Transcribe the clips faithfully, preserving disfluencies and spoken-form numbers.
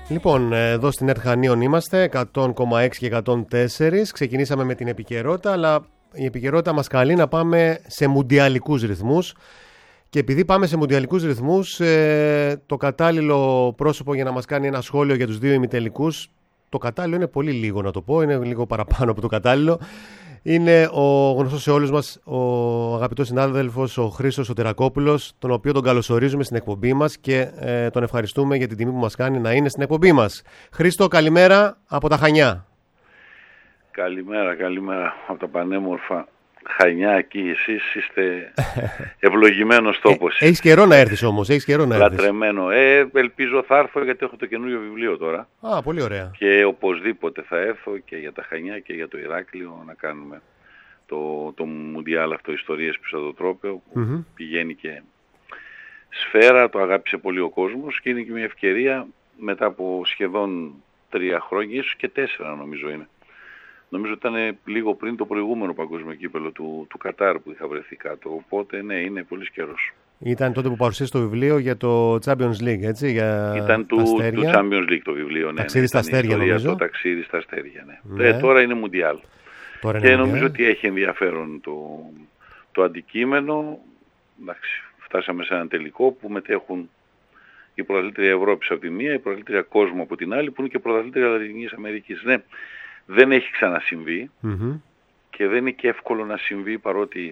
Λοιπόν, εδώ στην ΕΡΤ Χανίων είμαστε, εκατό κόμμα έξι και εκατόν τέσσερα. Ξεκινήσαμε με την επικαιρότητα, αλλά η επικαιρότητα μας καλεί να πάμε σε μουντιαλικούς ρυθμούς. Και επειδή πάμε σε μουντιαλικούς ρυθμούς, ε, το κατάλληλο πρόσωπο για να μας κάνει ένα σχόλιο για τους δύο ημιτελικούς, το κατάλληλο είναι πολύ λίγο να το πω, είναι λίγο παραπάνω από το κατάλληλο. Είναι ο γνωστός σε όλους μας, ο αγαπητός συνάδελφος, ο Χρήστος Σωτηρακόπουλος, τον οποίο τον καλωσορίζουμε στην εκπομπή μας και ε, τον ευχαριστούμε για την τιμή που μας κάνει να είναι στην εκπομπή μας. Χρήστο, καλημέρα από τα Χανιά. Καλημέρα, καλημέρα από τα πανέμορφα Χανιά. Εκεί εσείς είστε ευλογημένος τόπος. Ε, έχεις καιρό να έρθεις όμως, έχεις καιρό να έρθεις. Λατρεμένο. Ε, ελπίζω θα έρθω γιατί έχω το καινούριο βιβλίο τώρα. Α, πολύ ωραία. Και οπωσδήποτε θα έρθω και για τα Χανιά και για το Ηράκλειο να κάνουμε το, το Μουντιάλ αυτό, ιστορίες πίσω από το τρόπαιο, που mm-hmm. πηγαίνει και σφαίρα, το αγάπησε πολύ ο κόσμος και είναι και μια ευκαιρία μετά από σχεδόν τρία χρόνια, ίσως και τέσσερα νομίζω είναι. Νομίζω ότι ήταν λίγο πριν το προηγούμενο παγκόσμιο κύπελλο του, του Κατάρ που είχα βρεθεί κάτω. Οπότε ναι, είναι πολύ καιρός. Ήταν τότε που παρουσίασε το βιβλίο για το Champions League, έτσι, για Ήταν του, του Champions League το βιβλίο, ναι. Ταξίδι στα αστέρια, νομίζω. Το ταξίδι στα αστέρια, ναι. ναι. Ε, τώρα είναι Μουντιάλ. Τώρα και είναι νομίζω ότι έχει ενδιαφέρον το, το αντικείμενο. Εντάξει, φτάσαμε σε έναν τελικό που μετέχουν η πρωταθλήτρια Ευρώπης από τη μία, η πρωταθλήτρια κόσμο από την άλλη, που είναι και πρωταθλήτρια Λατινικής Αμερικής. Ναι. Δεν έχει ξανασυμβεί mm-hmm. και δεν είναι και εύκολο να συμβεί, παρότι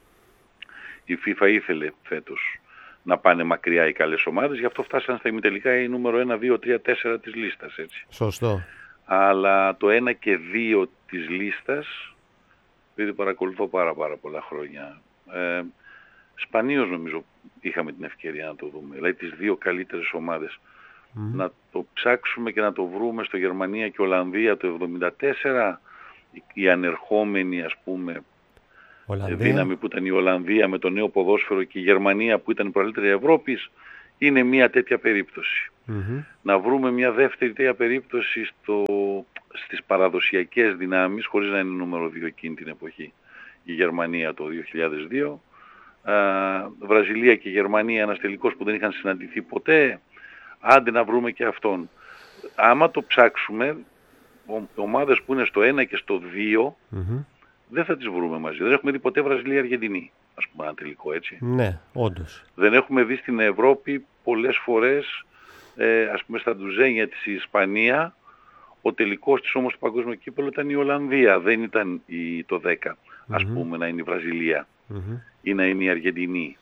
η FIFA ήθελε φέτος να πάνε μακριά οι καλές ομάδες, γι' αυτό φτάσαν στα ημιτελικά οι νούμερο ένα, δύο, τρία, τέσσερα της λίστας, έτσι. Σωστό. Αλλά το ένα και δύο της λίστας, επειδή παρακολουθώ πάρα πάρα πολλά χρόνια, ε, σπανίως νομίζω είχαμε την ευκαιρία να το δούμε, δηλαδή τις δύο καλύτερες ομάδες. Mm. Να το ψάξουμε και να το βρούμε στο Γερμανία και Ολλανδία το εβδομήντα τέσσερα, η ανερχόμενη ας πούμε Ολλανδία. Δύναμη που ήταν η Ολλανδία με το νέο ποδόσφαιρο και η Γερμανία που ήταν η προαλύτερη Ευρώπης, είναι μια τέτοια περίπτωση. Mm-hmm. Να βρούμε μια δεύτερη τέτοια περίπτωση στο, στις παραδοσιακές δυνάμεις, χωρίς να είναι νούμερο δύο εκείνη την εποχή, η Γερμανία το δύο χιλιάδες δύο, α, Βραζιλία και Γερμανία, ένας τελικός που δεν είχαν συναντηθεί ποτέ. Άντε να βρούμε και αυτόν. Άμα το ψάξουμε, ομάδες που είναι στο ένα και στο δύο, mm-hmm. δεν θα τις βρούμε μαζί. Δεν έχουμε δει ποτέ Βραζιλία-Αργεντινή, ας πούμε, ένα τελικό, έτσι. Ναι, όντως. Δεν έχουμε δει στην Ευρώπη πολλές φορές, ε, ας πούμε, στα ντουζένια της Ισπανία, ο τελικός της όμως του παγκόσμιου κύπελλου ήταν η Ολλανδία, δεν ήταν η, το δέκα, mm-hmm. ας πούμε, να είναι η Βραζιλία mm-hmm. ή να είναι η Αργεντινή.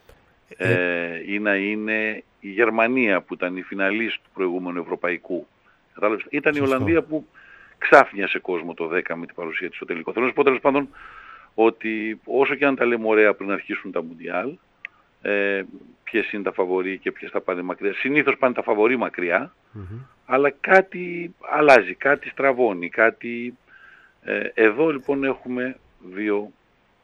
Ε, ή να είναι η Γερμανία που ήταν η φιναλίστ του προηγούμενου ευρωπαϊκού. Ήταν Σωστό. Η Ολλανδία που ξάφνιασε κόσμο το δέκα με την παρουσία της στο τελικό. Θέλω να σου πω τέλος πάντων ότι όσο και αν τα λέμε ωραία πριν αρχίσουν τα Μουντιάλ, ε, ποιες είναι τα φαβορί και ποιες θα πάνε μακριά. Συνήθως πάνε τα φαβορί μακριά, mm-hmm. αλλά κάτι αλλάζει, κάτι στραβώνει, κάτι... Ε, εδώ λοιπόν έχουμε δύο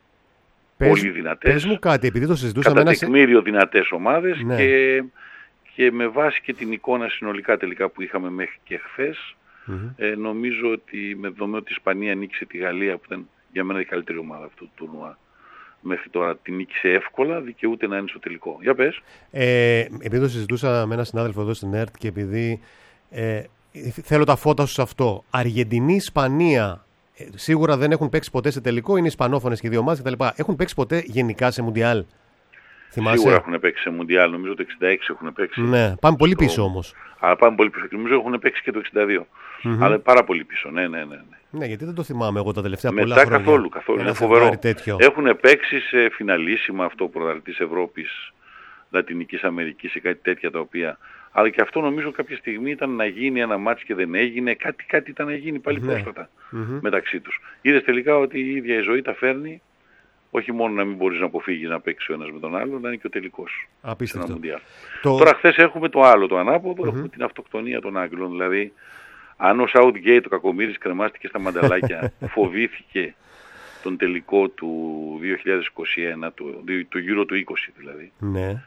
Πες, πολύ δυνατές, πες μου κάτι, επειδή το συζητούσαμε κατά τεκμήριο δυνατές ομάδες ναι. και, και με βάση και την εικόνα συνολικά τελικά που είχαμε μέχρι και χθες, mm-hmm. ε, νομίζω ότι με δεδομένο ότι η Ισπανία νίκησε τη Γαλλία που ήταν για μένα η καλύτερη ομάδα αυτού του τουρνουά μέχρι τώρα, την νίκησε εύκολα, δικαιούται να είναι στο τελικό. Για πες. Ε, επειδή το συζητούσα με έναν συνάδελφο εδώ στην ΕΡΤ και επειδή ε, θέλω τα φώτα σου σε αυτό, Αργεντινή, Ισπανία, σίγουρα δεν έχουν παίξει ποτέ σε τελικό, είναι ισπανόφωνες και δύο ομάδες κτλ. Έχουν παίξει ποτέ γενικά σε Μουντιάλ? Θυμάσαι? Σίγουρα έχουν παίξει σε Μουντιάλ, νομίζω το εξήντα έξι έχουν παίξει. Ναι, πάμε πολύ στο... πίσω όμως. Αλλά πάμε πολύ πίσω. Νομίζω έχουν παίξει και το εξήντα δύο. Mm-hmm. Αλλά πάρα πολύ πίσω, ναι, ναι, ναι. ναι. Ναι, γιατί δεν το θυμάμαι εγώ τα τελευταία Μετά πολλά χρόνια. καθόλου, καθόλου. Είναι φοβερό. Έχουν παίξει σε φιναλίσιμα αυτό πρωταθλητής Ευρώπης, Λατινικής Αμερικής ή κάτι τέτοια τα οποία... Αλλά και αυτό νομίζω κάποια στιγμή ήταν να γίνει ένα μάτς και δεν έγινε. Κάτι, κάτι ήταν να γίνει πάλι ναι. πρόσφατα mm-hmm. μεταξύ τους. Είδες τελικά ότι η ίδια η ζωή τα φέρνει. Όχι μόνο να μην μπορείς να αποφύγεις να παίξεις ο ένας με τον άλλο, να είναι και ο τελικός. Απίστευτο. Το... Τώρα χθες έχουμε το άλλο, το ανάποδο, mm-hmm. έχουμε την αυτοκτονία των Άγγλων. Δηλαδή, αν ο Southgate, το κακομοίρης, κρεμάστηκε στα μανταλάκια, φοβήθηκε τον τελικό του δύο χιλιάδες είκοσι ένα, το, το Euro του είκοσι δηλαδή. Ναι.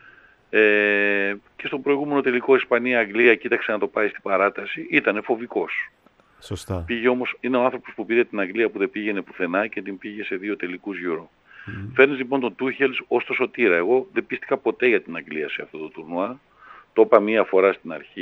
Ε, και στον προηγούμενο τελικό Ισπανία-Αγγλία κοίταξε να το πάει στην παράταση, ήταν φοβικός. Σωστά. Πήγε όμως, είναι ο άνθρωπος που πήρε την Αγγλία που δεν πήγαινε πουθενά και την πήγε σε δύο τελικούς Euro. Mm. Φέρνεις λοιπόν τον Τούχελς ως το σωτήρα. Εγώ δεν πίστηκα ποτέ για την Αγγλία σε αυτό το τουρνουά. Το είπα μία φορά στην αρχή.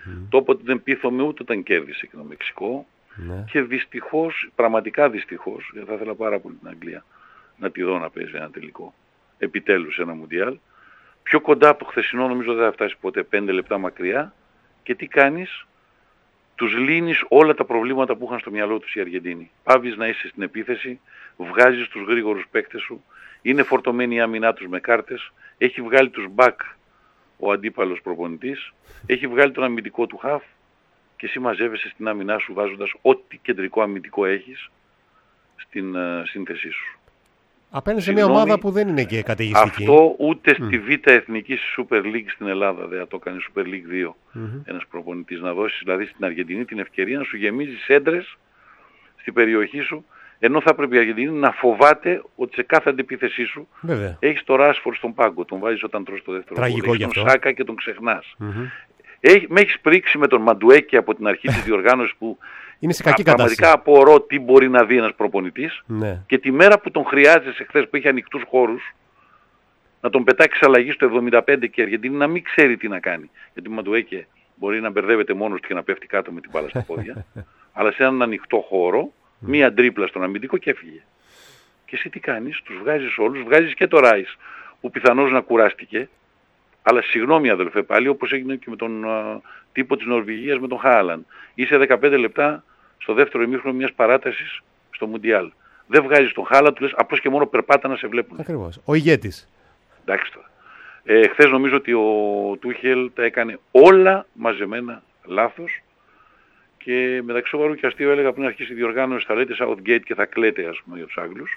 Mm. Το όποτε δεν πείθομαι ούτε όταν κέρδισε και το Μεξικό. Ναι. Και δυστυχώς, πραγματικά δυστυχώς, γιατί θα ήθελα πάρα πολύ την Αγγλία να τη δω να παίζει ένα τελικό. Επιτέλους ένα Μουντιάλ. Πιο κοντά από το χθεσινό νομίζω δεν θα φτάσει ποτέ, πέντε λεπτά μακριά. Και τι κάνεις? Τους λύνεις όλα τα προβλήματα που είχαν στο μυαλό τους οι Αργεντίνοι. Πάβεις να είσαι στην επίθεση, βγάζεις τους γρήγορους παίκτες σου, είναι φορτωμένη η άμυνά τους με κάρτες, έχει βγάλει τους μπακ ο αντίπαλος προπονητής, έχει βγάλει τον αμυντικό του χαφ και εσύ μαζεύεσαι στην άμυνά σου βάζοντας ό,τι κεντρικό αμυντικό έχεις στην uh, σύνθεσή σου. Απέναντι σε μια ομάδα που δεν είναι και καταιγιστική. Αυτό ούτε mm. στη Β' Εθνική Super League στην Ελλάδα δεν θα το έκανε Super League δύο mm-hmm. ένας προπονητής. Να δώσεις δηλαδή στην Αργεντινή την ευκαιρία να σου γεμίζει σέντρες στην περιοχή σου, ενώ θα πρέπει η Αργεντινή να φοβάται ότι σε κάθε αντεπίθεσή σου Βέβαια. έχεις το Ράσφορντ στον πάγκο. Τον βάζεις όταν τρως το δεύτερο Τραγικό γκολ. Γι' Έχεις τον Σάκα και τον ξεχνάς. Mm-hmm. Έχει, με έχεις πρίξει με τον Μαντουέκη από την αρχή της διοργάνωσης που είναι σε κακή πραγματικά απορώ τι μπορεί να δει ένας προπονητής ναι. και τη μέρα που τον χρειάζεσαι χθες που είχε ανοιχτούς χώρους να τον πετάξει αλλαγή στο εβδομήντα πέντε και η Αργεντινή να μην ξέρει τι να κάνει. Γιατί ο Μαντουέκη μπορεί να μπερδεύεται μόνος του και να πέφτει κάτω με την μπάλα στα πόδια αλλά σε έναν ανοιχτό χώρο μία τρίπλα στον αμυντικό και έφυγε. Και εσύ τι κάνεις? Τους βγάζεις όλους, βγάζεις και το Ράις που πιθανώς να κουράστηκε. Αλλά συγγνώμη αδελφέ πάλι, όπως έγινε και με τον uh, τύπο της Νορβηγίας με τον Χάλαν. Είσαι δεκαπέντε λεπτά στο δεύτερο ημίχρονο μιας παράτασης στο Μουντιάλ. Δεν βγάζεις τον Χάλαν, του λες απλώς και μόνο περπάτα να σε βλέπουν. Ακριβώς. Ο ηγέτης. Εντάξει τώρα. Ε, χθες νομίζω ότι ο Τούχελ τα έκανε όλα μαζεμένα λάθος και μεταξύ σοβαρού και αστείου έλεγα πριν αρχίσει η διοργάνωση θα λέτε Southgate και θα κλαίτε ας πούμε για τους Άγγλους.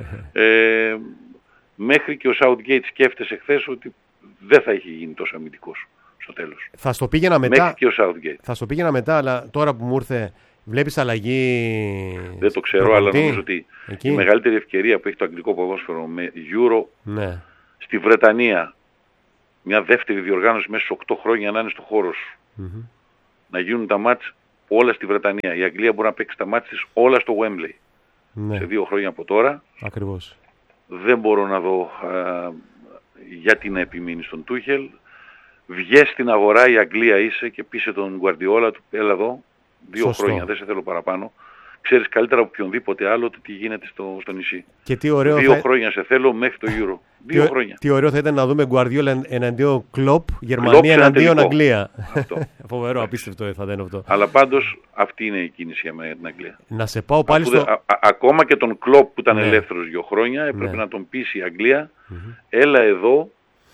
ε, μέχρι και ο Southgate σκέφτεσε χθες ότι δεν θα είχε γίνει τόσο αμυντικός στο τέλος. Θα στο πήγαινα μετά. Μέχρι και ο Southgate. Θα στο πήγαινα μετά, αλλά τώρα που μου ήρθε, βλέπεις αλλαγή. Δεν το ξέρω, προπονητή. Αλλά νομίζω ότι εκεί. Η μεγαλύτερη ευκαιρία που έχει το αγγλικό ποδόσφαιρο με Euro ναι. στη Βρετανία, μια δεύτερη διοργάνωση μέσα σε οκτώ χρόνια να είναι στο χώρο σου. Mm-hmm. Να γίνουν τα μάτς όλα στη Βρετανία. Η Αγγλία μπορεί να παίξει τα μάτς της όλα στο Wembley. Ναι. Σε δύο χρόνια από τώρα. Ακριβώς. Δεν μπορώ να δω. Α, γιατί να επιμείνει στον Τούχελ. Βγες στην αγορά, η Αγγλία είσαι και πείσε τον Γκουαρντιόλα του, έλα εδώ, δύο Σωστό. χρόνια, δεν σε θέλω παραπάνω. Ξέρεις καλύτερα από οποιονδήποτε άλλο τι γίνεται στο, στο νησί. Και τι ωραίο δύο θα... χρόνια σε θέλω μέχρι το Euro. Δύο τι, χρόνια. Τι ωραίο θα ήταν να δούμε Γκουαρντιόλα εναντίον Κλοπ, Γερμανία εναντίον Αγγλία. Φοβερό, απίστευτο θα ήταν αυτό. Αλλά πάντως αυτή είναι η κίνηση για την Αγγλία. Να σε πάω πάλι Αφού στο... δε, α, α, ακόμα και τον Κλοπ που ήταν ναι. ελεύθερος δύο χρόνια έπρεπε ναι. να τον πείσει η Αγγλία. Mm-hmm. Έλα εδώ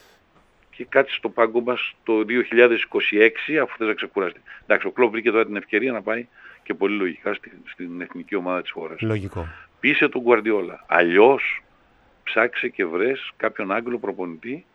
και κάτσε στο πάγκο μας το δύο χιλιάδες είκοσι έξι αφού θες να ξεκουράσει. Εντάξει, ο Κλοπ βρήκε τώρα την ευκαιρία να πάει και πολύ λογικά στην, στην εθνική ομάδα της χώρας. Λογικό. Πείσε τον Γκουαρντιόλα. Αλλιώς ψάξε και βρες κάποιον Άγγλο προπονητή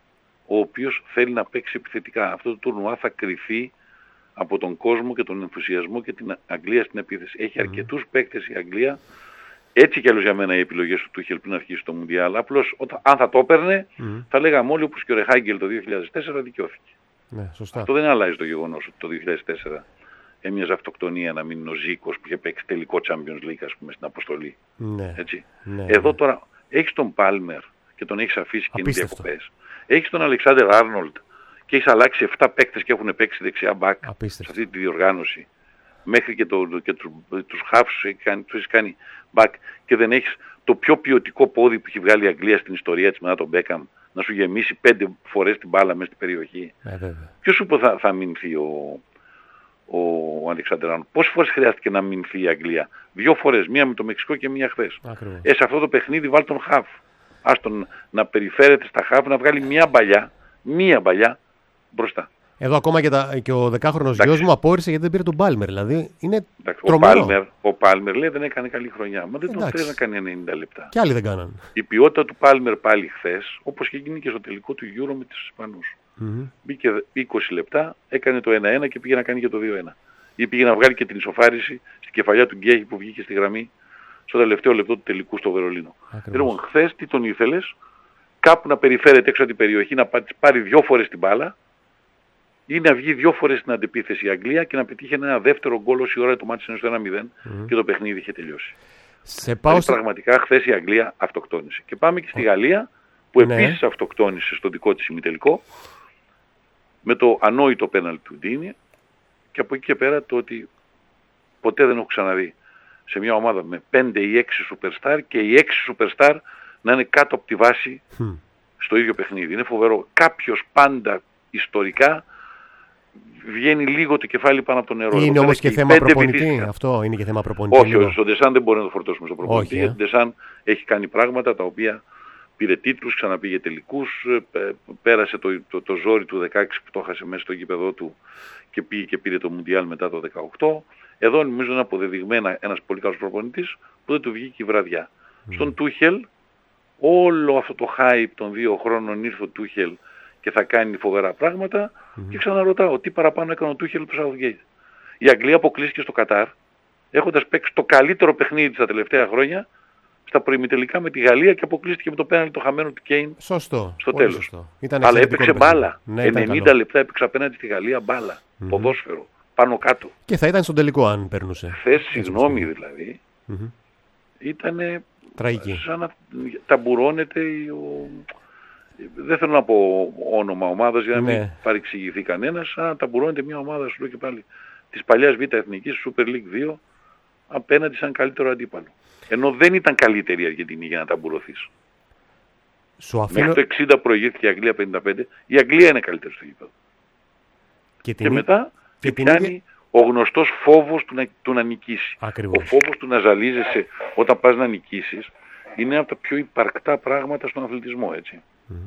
ο οποίος θέλει να παίξει επιθετικά. Αυτό το τουρνουά θα κρυφεί από τον κόσμο και τον ενθουσιασμό και την Αγγλία στην επίθεση. Έχει mm. αρκετούς παίκτες η Αγγλία. Έτσι κι αλλιώς για μένα οι επιλογές του Τούχελ πριν αρχίσει το Μουντιάλ. Απλώς όταν, αν θα το έπαιρνε, mm. θα λέγαμε όλοι όπως και ο Ρεχάγκελ το δύο χιλιάδες τέσσερα δικαιώθηκε. Ναι, σωστά. Αυτό δεν αλλάζει το γεγονός ότι το δύο χιλιάδες τέσσερα έμοιαζε αυτοκτονία να μείνει ο Ζήκος που είχε παίξει τελικό Champions League ας πούμε στην αποστολή. Ναι. Έτσι. Ναι, Εδώ ναι. τώρα έχεις τον Πάλμερ και τον έχεις αφήσει και είναι διακοπές. Έχεις τον Αλεξάντερ Άρνολντ και έχεις αλλάξει επτά παίκτες και έχουν παίξει δεξιά μπακ σε αυτή τη διοργάνωση. Μέχρι και, το, και τους, τους χαφs τους έχεις κάνει μπακ και δεν έχεις το πιο ποιοτικό πόδι που έχει βγάλει η Αγγλία στην ιστορία της μετά τον Μπέκαμ να σου γεμίσει πέντε φορές την μπάλα μέσα στην περιοχή. Ε, Ποιος σου είπε θα, θα μείνθει ο, ο, ο Αλεξάντερ Άρνολντ? Πόσες φορές χρειάστηκε να μείνθει η Αγγλία? Δύο φορές, μία με το Μεξικό και μία χθες. Ε, σε αυτό το παιχνίδι βάλει τον χαφ. Ας τον να περιφέρεται στα χαφ να βγάλει μία μπαλιά, μία μπαλιά μπροστά. Εδώ ακόμα και, τα, και ο δεκάχρονος γιος μου απόρρισε γιατί δεν πήρε τον Πάλμερ. Δηλαδή είναι Εντάξει, τρομερό. Ο Πάλμερ, ο Πάλμερ λέει δεν έκανε καλή χρονιά. Μα δεν τον θέλει να κάνει ενενήντα λεπτά. Και άλλοι δεν κάναν. Η ποιότητα του Πάλμερ πάλι χθες, όπως και γίνει και στο τελικό του Euro με τους Ισπανούς. Mm-hmm. Μπήκε είκοσι λεπτά, έκανε το ένα ένα και πήγε να κάνει και το δύο ένα. Ή πήγε να βγάλει και την ισοφάριση στην κεφαλιά του Γκέχη που βγήκε στη γραμμή στο τελευταίο λεπτό του τελικού στο Βερολίνο. Λοιπόν, χθες τι τον ήθελες? Κάπου να περιφέρεται έξω από την περιοχή, να πάρει δυο φορές την μπάλα ή να βγει δυο φορές στην αντεπίθεση η Αγγλία και να πετύχει ένα δεύτερο γκολ όση ώρα το μάτι είναι στο ένα μηδέν mm. και το παιχνίδι είχε τελειώσει. Σε πάω δηλαδή, σε... Πραγματικά χθες η Αγγλία αυτοκτόνησε. Και πάμε και στη Γαλλία που ναι. επίσης αυτοκτόνησε στο δικό της ημιτελικό με το ανόητο πέναλτι του Ντίνι Και από εκεί και πέρα το ότι ποτέ δεν έχω ξαναδεί σε μια ομάδα με πέντε ή έξι superstar και οι έξι superstar να είναι κάτω από τη βάση mm. στο ίδιο παιχνίδι. Είναι φοβερό. Κάποιος πάντα ιστορικά βγαίνει λίγο το κεφάλι πάνω από το νερό. Είναι όμως και, και θέμα προπονητή. Βυθίστηκαν. Αυτό είναι και θέμα προπονητή. Όχι, λίγο. Στον Ντεσάν δεν μπορεί να το φορτώσουμε στο προπονητή. Όχι, ε. Ο Ντεσάν έχει κάνει πράγματα τα οποία πήρε τίτλους, ξαναπήγε τελικούς, πέρασε το, το, το ζόρι του δεκαέξι που το έχασε μέσα στο γήπεδό του και πήγε και πήρε το Μουντιάλ μετά το δεκαοκτώ. Εδώ νομίζω είναι αποδεδειγμένα ένας πολύ καλός προπονητής που δεν του βγήκε η βραδιά. Mm. Στον Τούχελ, όλο αυτό το hype των δύο χρόνων ήρθε ο Τούχελ και θα κάνει φοβερά πράγματα mm. και ξαναρωτάω τι παραπάνω έκανε ο Τούχελ του Southgate. Η Αγγλία αποκλείστηκε στο Κατάρ έχοντας παίξει το καλύτερο παιχνίδι της τα τελευταία χρόνια στα προημιτελικά με τη Γαλλία και αποκλείστηκε με το πέναλτι το χαμένο του Κέιν σωστό, στο τέλος. Σωστό. Αλλά έπαιξε μπάλα. Ναι, ενενήντα λεπτά έπαιξε απέναντι στη Γαλλία μπάλα. Mm-hmm. Ποδόσφαιρο. Πάνω κάτω. Και θα ήταν στον τελικό αν περνούσε. Χθες, συγγνώμη δηλαδή, mm-hmm. ήταν τραγική. Σαν να ταμπουρώνεται ο... δεν θέλω να πω όνομα ομάδας για να ναι. μην παρεξηγηθεί κανένας, σαν να ταμπουρώνεται μια ομάδα, σου λέω και πάλι, της παλιάς Β' Εθνικής, Super League δύο, απέναντι σαν καλύτερο αντίπαλο. Ενώ δεν ήταν καλύτερη η Αργεντινή για να ταμπουρωθείς. Σου αφήνω... Μέχρι το εξήντα προηγήθηκε η Αγγλία πενήντα πέντε, η Αγγλία είναι καλύτερη στο γήπεδο. Και, και μετά και πιάνει ίδια... ο γνωστός φόβος του να, του να νικήσει. Ακριβώς. Ο φόβος του να ζαλίζεσαι όταν πας να νικήσεις είναι από τα πιο υπαρκτά πράγματα στον αθλητισμό, έτσι.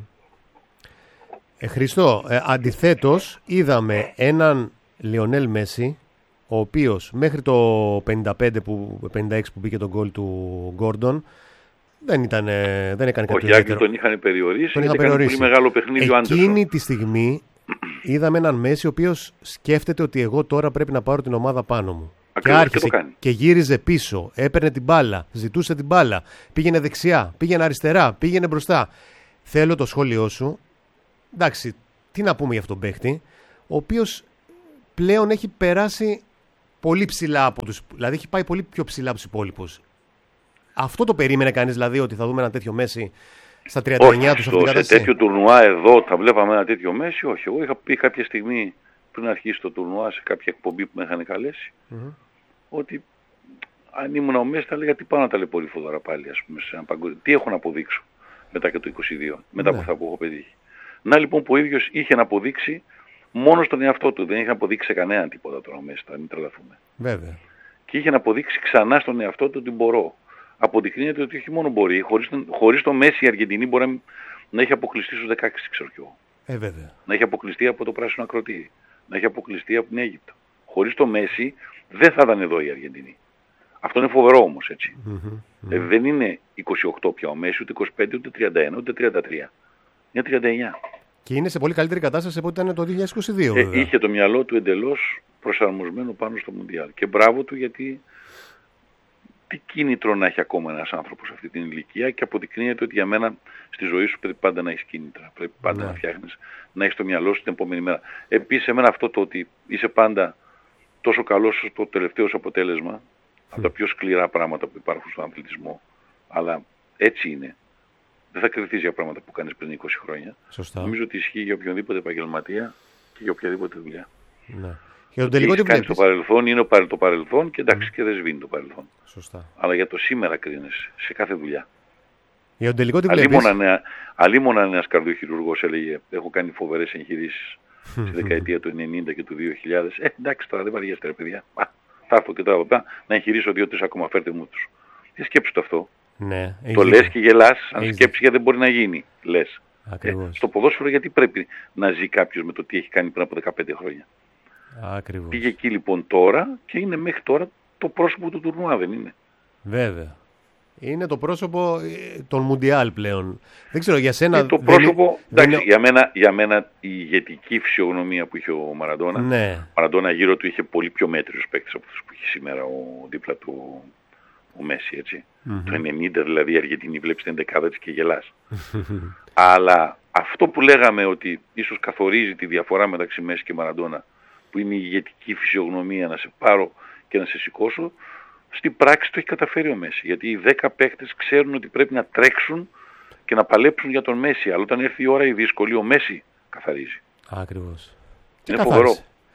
Mm. Ε, Χριστό, ε, αντιθέτως είδαμε έναν Λιονέλ Μέση, ο οποίος μέχρι το πενήντα πέντε που, πενήντα έξι που μπήκε τον γκολ του Γκόρντον δεν, ήταν, δεν έκανε κάτι ιδιαίτερο. Όχι, Άγγλοι τον είχαν περιορίσει, τον είχαν περιορίσει. Πολύ μεγάλο παιχνίδι ο Άντερσον. Εκείνη τη στιγμή είδαμε έναν Μέση ο οποίος σκέφτεται ότι εγώ τώρα πρέπει να πάρω την ομάδα πάνω μου. Ακριβώς, και άρχισε και, το κάνει. Και γύριζε πίσω, έπαιρνε την μπάλα, ζητούσε την μπάλα, πήγαινε δεξιά, πήγαινε αριστερά, πήγαινε μπροστά. Θέλω το σχόλιο σου. Εντάξει, τι να πούμε για αυτόν τον παίχτη, ο οποίος πλέον έχει περάσει πολύ ψηλά από τους, δηλαδή έχει πάει πολύ πιο ψηλά από τους υπόλοιπους. Αυτό το περίμενε κανείς, δηλαδή, ότι θα δούμε ένα τέτοιο Μέση στα τριάντα εννιά του σε αυτήν την κατάσταση? Σε τέτοιο τουρνουά εδώ θα βλέπαμε ένα τέτοιο Μέση, όχι. Εγώ είχα πει κάποια στιγμή πριν αρχίσει το τουρνουά σε κάποια εκπομπή που με είχαν καλέσει, mm-hmm. ότι αν ήμουν ο Μέση θα έλεγα τι πάω να ταλαιπωρεί φοβερά πάλι, ας πούμε, σε ένα παγκόσμιο. Τι έχω να αποδείξω μετά και το είκοσι δύο, μετά mm-hmm. από αυτά που έχω πετύχει. Να λοιπόν που ο ίδιος είχε να αποδείξει μόνο στον εαυτό του, δεν είχε να αποδείξει σε κανέναν τίποτα τώρα ο Μέση, θα μην τρελαθούμε. Βέβαια. Και είχε να αποδείξει ξανά στον εαυτό του ότι μπορώ. Αποδεικνύεται ότι όχι μόνο μπορεί, χωρίς τον, χωρίς το Μέση η Αργεντινή μπορεί να, να έχει αποκλειστεί στους δεκαέξι, ξέρω κι εγώ. Ε, βέβαια. Να έχει αποκλειστεί από το πράσινο ακροτήρι. Να έχει αποκλειστεί από την Αίγυπτο. Χωρίς το Μέση δεν θα ήταν εδώ η Αργεντινή. Αυτό είναι φοβερό όμως, έτσι. Mm-hmm, mm-hmm. Ε, δεν είναι είκοσι οκτώ πια ο Μέση, ούτε είκοσι πέντε, ούτε τριάντα ένα, ούτε τριάντα τρία. Είναι τριάντα εννιά. Και είναι σε πολύ καλύτερη κατάσταση από ό,τι ήταν το δύο χιλιάδες είκοσι δύο. Ε, είχε το μυαλό του εντελώς προσαρμοσμένο πάνω στο Μουντιάλ. Και μπράβο του, γιατί τι κίνητρο να έχει ακόμα ένας άνθρωπος σε αυτή την ηλικία, και αποδεικνύεται ότι για μένα στη ζωή σου πρέπει πάντα να έχεις κίνητρα. Πρέπει πάντα ναι. να φτιάχνεις, να έχεις το μυαλό σου την επόμενη μέρα. Επίσης, εμένα αυτό το ότι είσαι πάντα τόσο καλός στο τελευταίο σου αποτέλεσμα, mm. από τα πιο σκληρά πράγματα που υπάρχουν στον αθλητισμό, αλλά έτσι είναι. Δεν θα κρυφθείς για πράγματα που κάνεις πριν είκοσι χρόνια. Σωστά. Νομίζω ότι ισχύει για οποιονδήποτε επαγγελματία και για οποιαδήποτε δουλειά. Ναι. Για τον τελικό τι βλέπεις? Το παρελθόν είναι το παρελθόν και εντάξει mm. και δεν σβήνει το παρελθόν. Σωστά. Αλλά για το σήμερα κρίνεσαι σε κάθε δουλειά. Για τον τελικό τι βλέπεις? Αλίμονα ένας καρδιοχειρουργός έλεγε έχω κάνει φοβερές εγχειρήσεις στη δεκαετία του ενενήντα και του δύο χιλιάδες. Ε, εντάξει τώρα δεν βαριέστε ρε παιδιά. Α, θα έρθω και τώρα να εγχειρήσω δύο-τρεις ακόμα, φέρτε μου τους. Τι σκέψου το αυτό. Ναι, το λες και γελάς, αν σκέψεις γιατί δεν μπορεί να γίνει. Λες. Ε, στο ποδόσφαιρο γιατί πρέπει να ζει κάποιος με το τι έχει κάνει πριν από δεκαπέντε χρόνια. Ακριβώς. Πήγε εκεί λοιπόν τώρα και είναι μέχρι τώρα το πρόσωπο του τουρνουά, δεν είναι? Βέβαια. Είναι το πρόσωπο των Μουντιάλ πλέον. Δεν ξέρω για σένα. Είναι το πρόσωπο, δεν... εντάξει, δεν... Για, μένα, για μένα η ηγετική φυσιογνωμία που είχε ο Μαραντόνα. Ναι. Ο Μαραντόνα γύρω του είχε πολύ πιο μέτριους παίκτες από αυτούς που είχε σήμερα ο, δίπλα του ο Μέση, έτσι. Mm-hmm. Το ενενήντα δηλαδή η Αργεντινή βλέπεις την δεκάδα της και γελάς. Αλλά αυτό που λέγαμε ότι ίσως καθορίζει τη διαφορά μεταξύ Μέση και Μαραντόνα, που είναι η ηγετική φυσιογνωμία να σε πάρω και να σε σηκώσω, στην πράξη το έχει καταφέρει ο Μέση. Γιατί οι δέκα παίκτες ξέρουν ότι πρέπει να τρέξουν και να παλέψουν για τον Μέση. Αλλά όταν έρθει η ώρα η δύσκολη, ο Μέση καθαρίζει. Ακριβώς. Είναι φοβερό.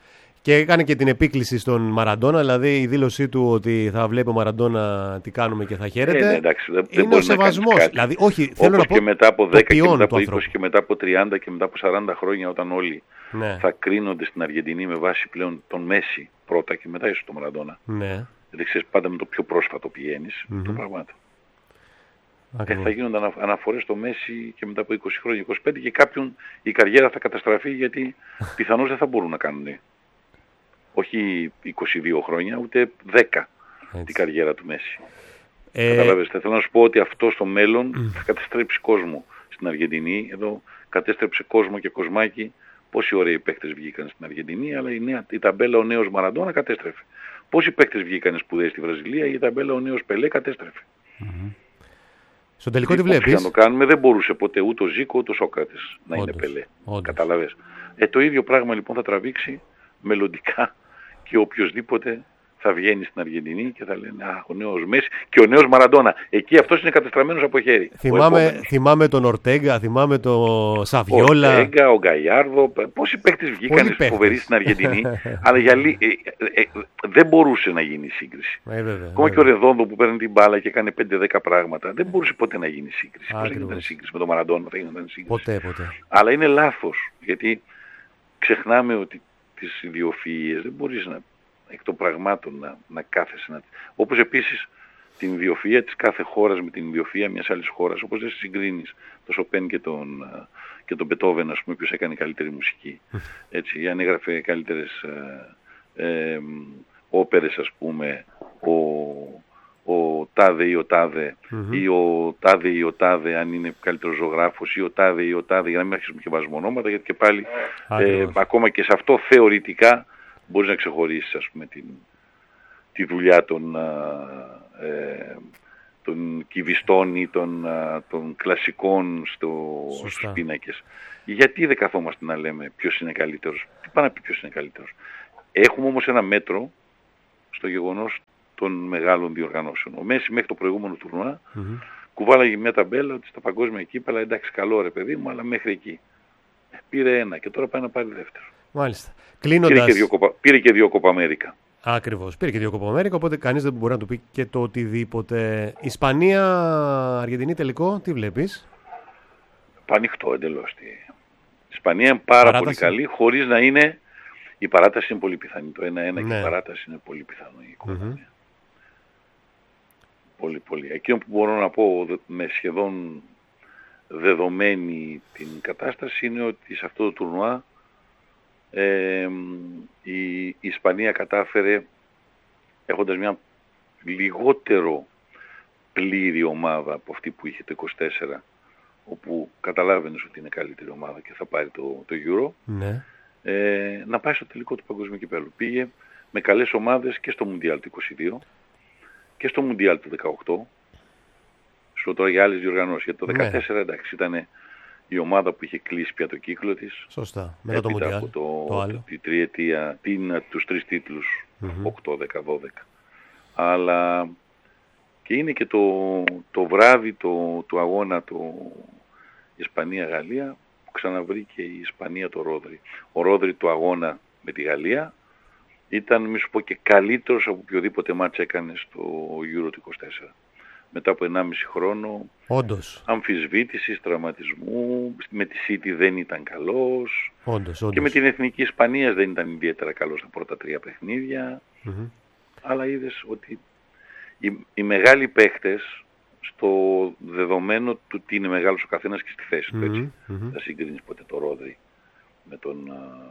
Και έκανε και την επίκληση στον Μαραντόνα, δηλαδή η δήλωσή του ότι θα βλέπει ο Μαραντόνα τι κάνουμε και θα χαίρεται. Ε, ναι, εντάξει, δεν, είναι δεν ο σεβασμός. Δηλαδή, όχι, θέλω να πω, και μετά από δέκα και μετά από είκοσι ανθρώπου. και μετά από τριάντα και μετά από σαράντα χρόνια, όταν όλοι ναι. θα κρίνονται στην Αργεντινή με βάση πλέον τον Μέση πρώτα και μετά ίσως τον Μαραντόνα. Ναι. Γιατί ξέρεις, πάντα με το πιο πρόσφατο πηγαίνεις, mm-hmm. το πραγμάτων. Ε, θα γίνονται ανα, αναφορές στο Μέση και μετά από είκοσι χρόνια, είκοσι πέντε, και κάποιον η καριέρα θα καταστραφεί, γιατί πιθανώς δεν θα μπορούν να κάνουν όχι είκοσι δύο χρόνια, ούτε δέκα την καριέρα του Μέση. Ε... Καταλάβετε, θέλω να σου πω ότι αυτό στο μέλλον mm. θα καταστρέψει κόσμο στην Αργεντινή. Εδώ κατέστρεψε κόσμο και κοσμάκι. Πόσοι ωραίοι παίκτες βγήκαν στην Αργεντινή, αλλά η, νέα, η ταμπέλα ο νέος Μαραντόνα κατέστρεφε. Πόσοι παίκτες βγήκαν σπουδαίοι στη Βραζιλία, η ταμπέλα ο νέος Πελέ κατέστρεφε. Mm-hmm. Στον τελικό τι βλέπεις? Να το κάνουμε, δεν μπορούσε ποτέ ούτε ο Ζίκο ούτε ο Σόκρατες να όντως, είναι Πελέ. Όντως. Καταλαβες. Ε, το ίδιο πράγμα λοιπόν θα τραβήξει μελλοντικά και οποιοσδήποτε θα βγαίνει στην Αργεντινή και θα λένε «Α, ο νέος Μέση και ο νέος Μαραντόνα». Εκεί αυτός είναι κατεστραμμένος από χέρι. Θυμάμαι, θυμάμαι τον Ορτέγκα, θυμάμαι τον Σαβιόλα. Ο Ορτέγκα, ο Γκαϊάρδο. Πόσοι παίκτες βγήκαν φοβεροί στην Αργεντινή, αλλά για λί... ε, ε, ε, δεν μπορούσε να γίνει σύγκριση. Ε, βέβαια, Ακόμα βέβαια. και ο Ρεδόνδο που παίρνει την μπάλα και έκανε πέντε δέκα πράγματα, δεν μπορούσε ποτέ να γίνει σύγκριση. Πώς θα γινόταν σύγκριση με τον Μαραντόνα, θα γινόταν σύγκριση. Ποτέ, ποτέ. Αλλά είναι λάθος, γιατί ξεχνάμε ότι τις ιδιοφυΐες δεν μπορείς να εκ των πραγμάτων να, να κάθεσαι να... Όπως επίσης την ιδιοφυΐα της κάθε χώρας με την ιδιοφυΐα μιας άλλης χώρας, όπως δεν συγκρίνεις το Σοπέν και τον, και τον Μπετόβεν, ας πούμε, ποιος έκανε καλύτερη μουσική, έτσι, αν έγραφε καλύτερες ε, ε, όπερες, ας πούμε, ο, ο τάδε ή ο τάδε, mm-hmm. ή ο τάδε ή ο τάδε, αν είναι καλύτερος ζωγράφος, ή ο τάδε ή ο τάδε, για να μην αρχίσουμε και βάζουμε ονόματα, γιατί και πάλι ε, ακόμα και σε αυτό θεωρητικά μπορείς να ξεχωρίσεις, ας πούμε, την, τη δουλειά των, ε, των κυβιστών ή των, των κλασικών στο, στους πίνακες. Γιατί δεν καθόμαστε να λέμε ποιος είναι καλύτερος? Τι πάνε να πει ποιος είναι καλύτερος? Έχουμε όμως ένα μέτρο στο γεγονός των μεγάλων διοργανώσεων. Ο Μέση μέχρι το προηγούμενο τουρνουά mm-hmm. κουβάλαγε μια ταμπέλα ότι στα παγκόσμια κύπελλα, εντάξει, καλό ρε παιδί μου, αλλά μέχρι εκεί. Πήρε ένα και τώρα πάει να πάρει δεύτερο. Μάλιστα. Κλείνοντας... Πήρε, και δύο κοπα... Πήρε και δύο Κόπα Αμέρικα. Ακριβώς. Πήρε και δύο Κόπα Αμέρικα, οπότε κανείς δεν μπορεί να του πει και το οτιδήποτε. Ισπανία, Αργεντινή τελικό, τι βλέπεις? Πανοιχτό εντελώς. Η Ισπανία είναι πάρα παράταση. Πολύ καλή, χωρίς να είναι... Η παράταση είναι πολύ πιθανή. Το ένα ένα ναι. Και η παράταση είναι πολύ πιθανό. Mm-hmm. Πολύ, πολύ. Εκείνο που μπορώ να πω με σχεδόν δεδομένη την κατάσταση είναι ότι σε αυτό το τουρνουά Ε, η, η Ισπανία κατάφερε, έχοντας μια λιγότερο πλήρη ομάδα από αυτή που είχε το είκοσι τέσσερα, όπου καταλάβαινες ότι είναι καλύτερη ομάδα και θα πάρει το, το Euro, ναι. ε, να πάει στο τελικό του Παγκοσμίου Κυπέλλου. Πήγε με καλές ομάδες και στο Μουντιάλ του είκοσι δύο και στο Μουντιάλ του δεκαοκτώ, στο τώρα για άλλες διοργανώσεις. Γιατί το δεκατέσσερα, ναι. εντάξει, ήταν η ομάδα που είχε κλείσει πια το κύκλο της. Σωστά. Μετά το Μουντιάλ. Από το, το άλλο. Τη τριετία, την, τους τρεις τίτλους, mm-hmm. οκτώ, δέκα, δώδεκα. Αλλά και είναι και το, το βράδυ το, του αγώνα το Ισπανία-Γαλλία που ξαναβρήκε η Ισπανία το Ρόδρυ. Ο Ρόδρυ του αγώνα με τη Γαλλία ήταν, μη σου πω, και καλύτερος από οποιοδήποτε μάτς έκανε στο Euro του είκοσι τέσσερα. Μετά από ενάμιση χρόνο όντως. Αμφισβήτησης, τραυματισμού, με τη City δεν ήταν καλός. Όντως, όντως. Και με την Εθνική Ισπανία δεν ήταν ιδιαίτερα καλός στα πρώτα τρία παιχνίδια. Mm-hmm. Αλλά είδες ότι οι, οι μεγάλοι παίχτες, στο δεδομένο του τι είναι μεγάλος ο καθένας και στη θέση του, έτσι. Mm-hmm. Θα συγκρίνεις ποτέ το Ρόδρυ με τον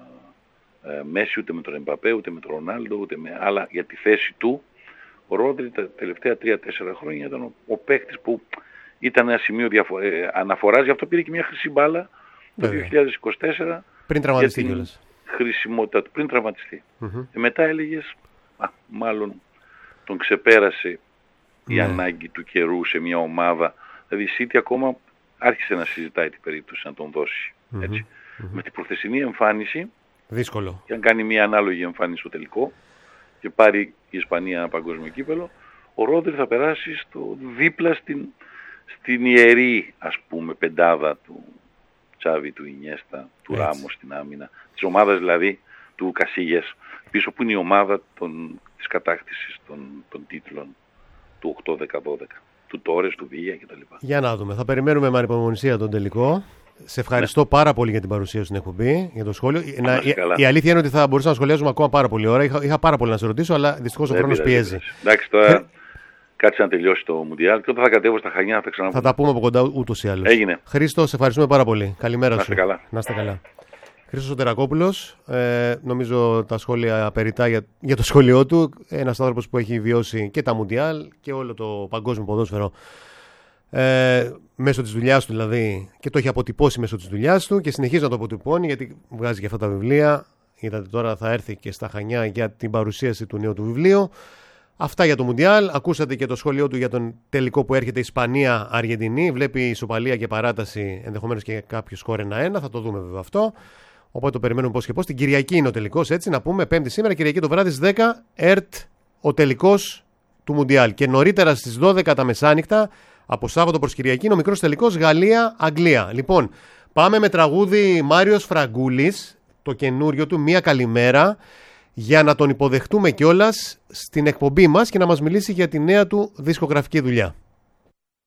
α, α, Μέση, ούτε με τον Εμπαπέ, ούτε με τον Ρονάλντο, ούτε με άλλα, για τη θέση του. Ο Ρόδρυ τα τελευταία τρία τέσσερα χρόνια ήταν ο, ο παίκτης που ήταν ένα σημείο διαφο- ε, αναφοράς, γι' αυτό πήρε και μια χρυσή μπάλα το δύο χιλιάδες είκοσι τέσσερα. Πριν τραυματιστεί κιόλας. Χρησιμότητα του, πριν τραυματιστεί. Mm-hmm. Ε, μετά έλεγες, α, μάλλον τον ξεπέρασε η mm. ανάγκη του καιρού σε μια ομάδα. Δηλαδή η City ακόμα άρχισε να συζητάει την περίπτωση να τον δώσει. Mm-hmm. Έτσι. Mm-hmm. Με την προχθεσινή εμφάνιση, δύσκολο. Και αν κάνει μια ανάλογη εμφάνιση στο τελικό και πάρει η Ισπανία ένα παγκόσμιο κύπελλο, ο Ρόδρυ θα περάσει στο δίπλα στην, στην ιερή, ας πούμε, πεντάδα του Τσάβη, του Ινιέστα, του Ράμος στην άμυνα, της ομάδας δηλαδή του Κασίγιας, πίσω που είναι η ομάδα των, της κατάκτησης των, των τίτλων του οκτώ δέκα δώδεκα, του Τόρες, του Βίγια κτλ. Για να δούμε. Θα περιμένουμε με ανυπομονησία τον τελικό. Σε ευχαριστώ ναι. πάρα πολύ για την παρουσία σου στην εκπομπή, για το σχόλιο. Να, η, η αλήθεια είναι ότι θα μπορούσα να σχολιάζουμε ακόμα πάρα πολύ ώρα. Είχα, είχα πάρα πολύ να σε ρωτήσω, αλλά δυστυχώς ο χρόνος πιέζει. Εντάξει, τώρα κάτσε να τελειώσει το Μουντιάλ και όταν θα κατέβω στα Χανιά θα ξαναπούμε. Θα τα πούμε από κοντά ούτως ή άλλως. Έγινε. Χρήστο, σε ευχαριστούμε πάρα πολύ. Καλημέρα να σου. Καλά. Να είστε καλά. Χρήστος Σωτερακόπουλος, ε, νομίζω τα σχόλια περιτά για, για το σχόλιο του. Ένας άνθρωπος που έχει βιώσει και τα Μουντιάλ και όλο το παγκόσμιο ποδόσφαιρο ε, μέσω της δουλειάς του δηλαδή, και το έχει αποτυπώσει μέσω της δουλειάς του και συνεχίζει να το αποτυπώνει γιατί βγάζει και αυτά τα βιβλία. Είδατε τώρα θα έρθει και στα Χανιά για την παρουσίαση του νέου του βιβλίου. Αυτά για το Μουντιάλ. Ακούσατε και το σχόλιο του για τον τελικό που έρχεται Ισπανία-Αργεντινή. Βλέπει ισοπαλία και παράταση, ενδεχομένως και κάποιο σκορ ένα ένα. Θα το δούμε βέβαια αυτό. Οπότε το περιμένουμε πώς και πώς. Την Κυριακή είναι ο τελικός, έτσι να πούμε. Πέμπτη σήμερα, Κυριακή το βράδυ στις δέκα. ΕΡΤ ο τελικός του Μουντιάλ. Και νωρίτερα στις δώδεκα τα μεσάνυχτα, από Σάββατο προς Κυριακή, είναι ο μικρός τελικός Γαλλία-Αγγλία. Λοιπόν, πάμε με τραγούδι Μάριος Φραγκούλης, το καινούριο του, Μία Καλημέρα, για να τον υποδεχτούμε κιόλας στην εκπομπή μας και να μας μιλήσει για τη νέα του δισκογραφική δουλειά.